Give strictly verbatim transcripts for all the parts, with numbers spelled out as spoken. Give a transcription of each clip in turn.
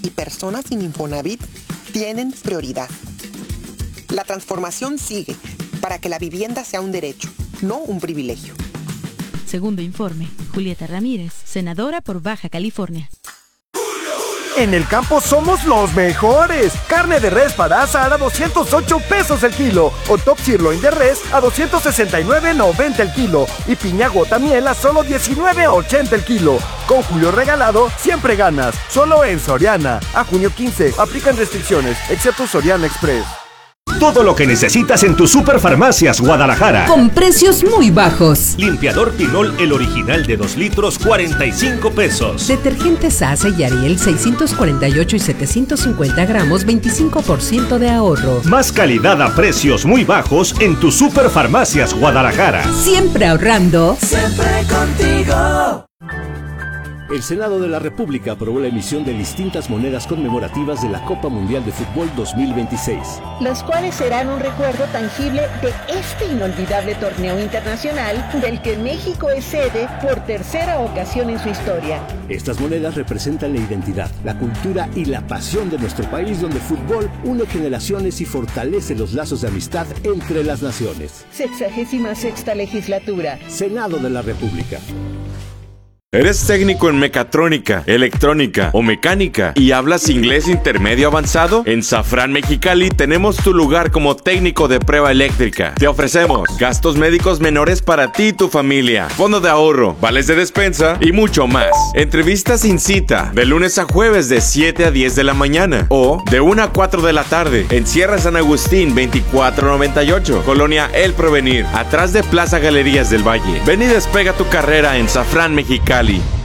y personas sin Infonavit tienen prioridad. La transformación sigue para que la vivienda sea un derecho, no un privilegio. Segundo informe, Julieta Ramírez, senadora por Baja California. En el campo somos los mejores. Carne de res para asar a doscientos ocho pesos el kilo. O top sirloin de res a doscientos sesenta y nueve noventa el kilo. Y piña gota miel a solo diecinueve ochenta el kilo. Con Julio Regalado siempre ganas. Solo en Soriana. A junio quince. Aplican restricciones, excepto Soriana Express. Todo lo que necesitas en tus Superfarmacias Guadalajara. Con precios muy bajos. Limpiador Pinol, el original de dos litros, cuarenta y cinco pesos. Detergentes Asa y Ariel seiscientos cuarenta y ocho y setecientos cincuenta gramos, veinticinco por ciento de ahorro. Más calidad a precios muy bajos en tus Superfarmacias Guadalajara. Siempre ahorrando. Siempre contigo. El Senado de la República aprobó la emisión de distintas monedas conmemorativas de la Copa Mundial de Fútbol dos mil veintiséis. Las cuales serán un recuerdo tangible de este inolvidable torneo internacional del que México es sede por tercera ocasión en su historia. Estas monedas representan la identidad, la cultura y la pasión de nuestro país, donde el fútbol une generaciones y fortalece los lazos de amistad entre las naciones. Sexagésima sexta legislatura. Senado de la República. ¿Eres técnico en mecatrónica, electrónica o mecánica y hablas inglés intermedio avanzado? En Safran Mexicali tenemos tu lugar como técnico de prueba eléctrica. Te ofrecemos gastos médicos menores para ti y tu familia, fondo de ahorro, vales de despensa y mucho más. Entrevistas sin cita, de lunes a jueves de siete a diez de la mañana o de una a cuatro de la tarde en Sierra San Agustín veinticuatro noventa y ocho, Colonia El Provenir, atrás de Plaza Galerías del Valle. Ven y despega tu carrera en Safran Mexicali.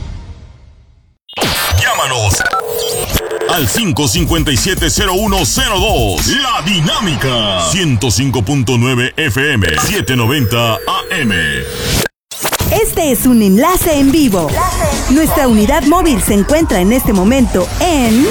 Llámanos al cinco cinco siete cero uno cero dos. La Dinámica ciento cinco punto nueve F M, setecientos noventa A M. Este es un enlace en vivo. Nuestra unidad móvil se encuentra en este momento en...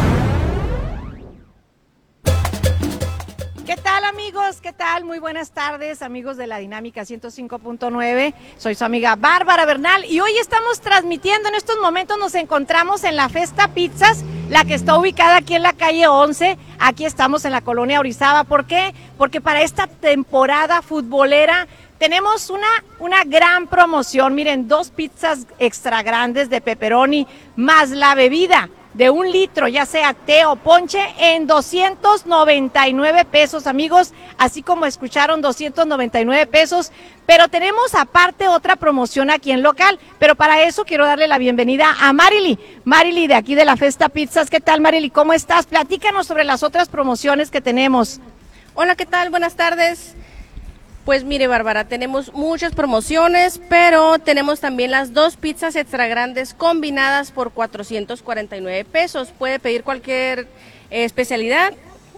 ¿Qué tal, amigos? ¿Qué tal? Muy buenas tardes, amigos de la Dinámica ciento cinco punto nueve. Soy su amiga Bárbara Bernal y hoy estamos transmitiendo, en estos momentos nos encontramos en la Festa Pizzas, la que está ubicada aquí en la calle once. Aquí estamos en la colonia Orizaba. ¿Por qué? Porque para esta temporada futbolera tenemos una, una gran promoción. Miren, dos pizzas extra grandes de pepperoni más la bebida de un litro, ya sea té o ponche, en doscientos noventa y nueve pesos, amigos, así como escucharon, doscientos noventa y nueve pesos, pero tenemos aparte otra promoción aquí en local, pero para eso quiero darle la bienvenida a Marily, Marily de aquí de la Festa Pizzas. ¿Qué tal, Marily? ¿Cómo estás? Platícanos sobre las otras promociones que tenemos. Hola, ¿qué tal? Buenas tardes. Pues mire, Bárbara, tenemos muchas promociones, pero tenemos también las dos pizzas extra grandes combinadas por cuatrocientos cuarenta y nueve pesos. Puede pedir cualquier eh, especialidad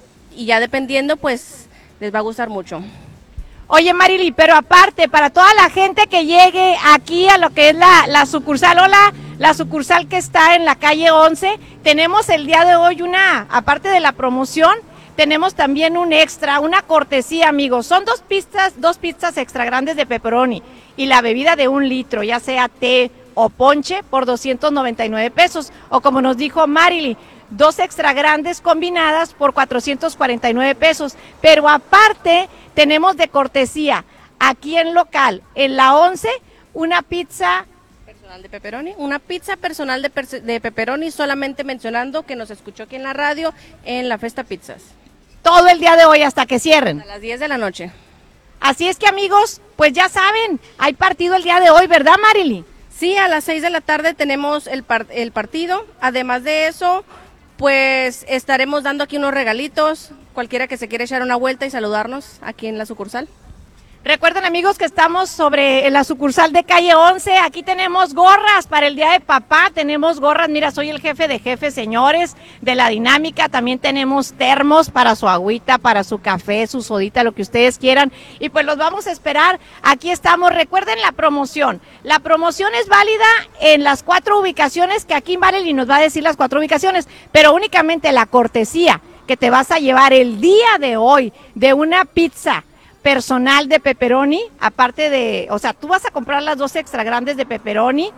y ya dependiendo, pues les va a gustar mucho. Oye, Marily, pero aparte, para toda la gente que llegue aquí a lo que es la, la sucursal, hola, la sucursal que está en la calle once, tenemos el día de hoy una, aparte de la promoción, tenemos también un extra, una cortesía, amigos. Son dos pizzas, dos pizzas extra grandes de pepperoni y la bebida de un litro, ya sea té o ponche, por doscientos noventa y nueve pesos. O como nos dijo Marily, dos extra grandes combinadas por cuatrocientos cuarenta y nueve pesos. Pero aparte, tenemos de cortesía, aquí en local, en la once, una pizza personal de pepperoni, una pizza personal de, per- de pepperoni, solamente mencionando que nos escuchó aquí en la radio en la Festa Pizzas. Todo el día de hoy hasta que cierren. A las diez de la noche. Así es que, amigos, pues ya saben, hay partido el día de hoy, ¿verdad, Marily? Sí, a las seis de la tarde tenemos el, par- el partido. Además de eso, pues estaremos dando aquí unos regalitos. Cualquiera que se quiera echar una vuelta y saludarnos aquí en la sucursal. Recuerden, amigos, que estamos sobre en la sucursal de calle once. Aquí tenemos gorras para el Día de Papá. Tenemos gorras, mira, soy el jefe de jefes, señores, de la Dinámica. También tenemos termos para su agüita, para su café, su sodita, lo que ustedes quieran. Y pues los vamos a esperar. Aquí estamos. Recuerden la promoción. La promoción es válida en las cuatro ubicaciones, que aquí Marily nos va a decir las cuatro ubicaciones, pero únicamente la cortesía que te vas a llevar el día de hoy de una pizza personal de pepperoni, aparte de, o sea, tú vas a comprar las dos extra grandes de pepperoni,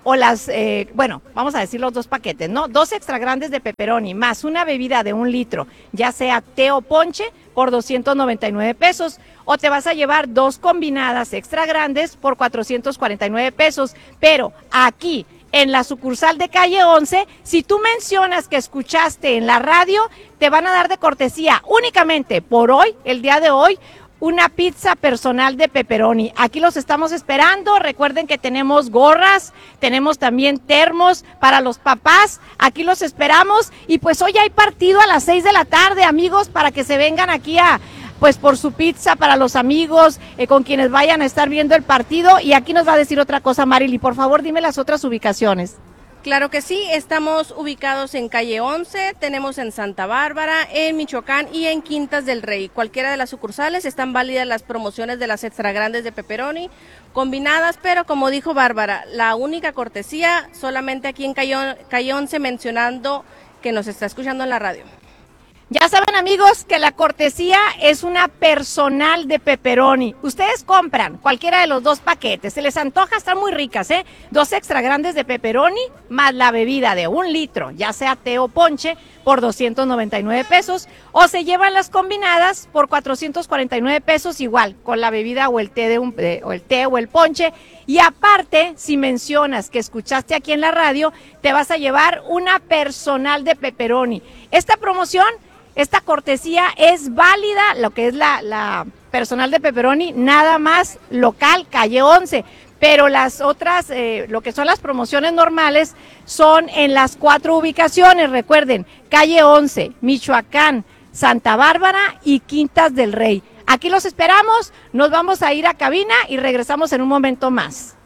o las, eh, bueno, vamos a decir los dos paquetes, ¿no? Dos extra grandes de pepperoni más una bebida de un litro, ya sea té o ponche, por doscientos noventa y nueve pesos. O te vas a llevar dos combinadas extra grandes por cuatrocientos cuarenta y nueve pesos. Pero aquí, en la sucursal de calle once, si tú mencionas que escuchaste en la radio, te van a dar de cortesía únicamente por hoy, el día de hoy, una pizza personal de pepperoni. Aquí los estamos esperando. Recuerden que tenemos gorras, tenemos también termos para los papás. Aquí los esperamos. Y pues hoy hay partido a las seis de la tarde, amigos, para que se vengan aquí a, pues por su pizza para los amigos, eh, con quienes vayan a estar viendo el partido. Y aquí nos va a decir otra cosa, Marily. Por favor, dime las otras ubicaciones. Claro que sí, estamos ubicados en calle once, tenemos en Santa Bárbara, en Michoacán y en Quintas del Rey. Cualquiera de las sucursales están válidas las promociones de las extra grandes de pepperoni combinadas, pero como dijo Bárbara, la única cortesía solamente aquí en calle, calle once, mencionando que nos está escuchando en la radio. Ya saben, amigos, que la cortesía es una personal de pepperoni. Ustedes compran cualquiera de los dos paquetes, se les antoja, están muy ricas, ¿eh? Dos extra grandes de pepperoni más la bebida de un litro, ya sea té o ponche, por doscientos noventa y nueve pesos, o se llevan las combinadas por cuatrocientos cuarenta y nueve pesos, igual, con la bebida o el té de un, eh, o el té o el ponche. Y aparte, si mencionas que escuchaste aquí en la radio, te vas a llevar una personal de pepperoni. Esta promoción, esta cortesía es válida, lo que es la, la personal de pepperoni, nada más local, calle once. Pero las otras, eh, lo que son las promociones normales, son en las cuatro ubicaciones. Recuerden, calle once, Michoacán, Santa Bárbara y Quintas del Rey. Aquí los esperamos, nos vamos a ir a cabina y regresamos en un momento más.